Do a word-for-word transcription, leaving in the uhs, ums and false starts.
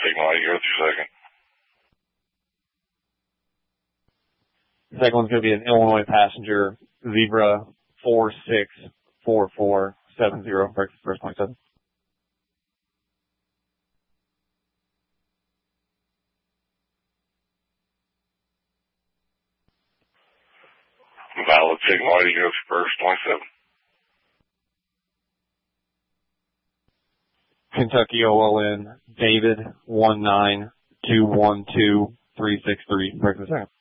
signal, you go through second. The second one's going to be an Illinois passenger, Zebra four six four four seven zero, breakfast first point seven. Valid signal, you go first point seven. Kentucky O L N, David one nine two one two three six three, breakfast second.